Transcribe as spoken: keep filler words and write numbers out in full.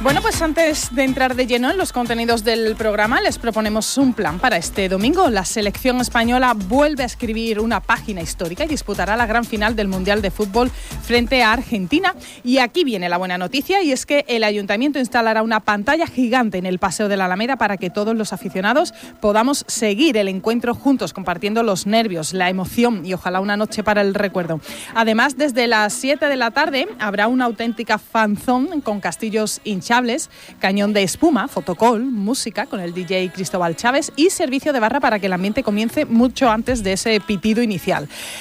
Bueno, pues antes de entrar de lleno en los contenidos del programa, les proponemos un plan para este domingo. La selección española vuelve a escribir una página histórica y disputará la gran final del Mundial de Fútbol frente a Argentina. Y aquí viene la buena noticia, y es que el Ayuntamiento instalará una pantalla gigante en el Paseo de la Alameda para que todos los aficionados podamos seguir el encuentro juntos, compartiendo los nervios, la emoción y ojalá una noche para el recuerdo. Además, desde las siete de la tarde habrá una auténtica fanzón con castillos hinchables, cañón de espuma, fotocall, música con el D J Cristóbal Chávez y servicio de barra para que el ambiente comience mucho antes de ese pitido inicial.